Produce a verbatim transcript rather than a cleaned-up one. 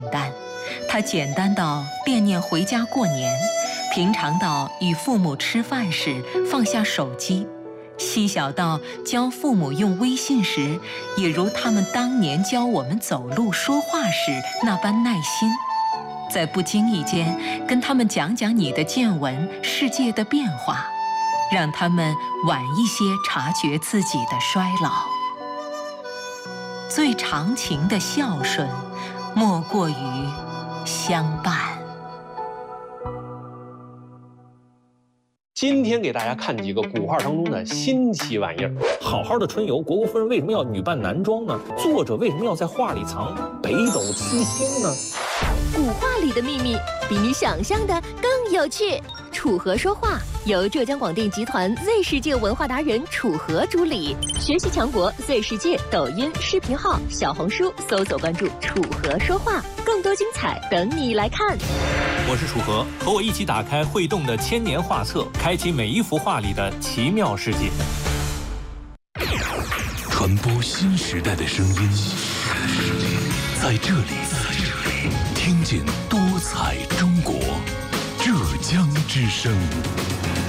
单，它简单到惦念回家过年，平常到与父母吃饭时放下手机，细小到教父母用微信时，也如他们当年教我们走路说话时那般耐心。在不经意间跟他们讲讲你的见闻、世界的变化，让他们晚一些察觉自己的衰老。最长情的孝顺，莫过于相伴。 今天给大家看几个古画当中的新奇玩意儿。好好的春游，虢国夫人为什么要女扮男装呢？作者为什么要在画里藏北斗七星呢？ 古画里的秘密比你想象的更有趣。楚河说话由浙江广电集团 Z 世界文化达人楚河主理，学习强国 Z 世界抖音视频号、小红书搜索关注楚河说话，更多精彩等你来看。 我是楚河，和我一起打开会动的千年画册，开启每一幅画里的奇妙世界。 传播新时代的声音，在这里，听见多彩中国，浙江之声。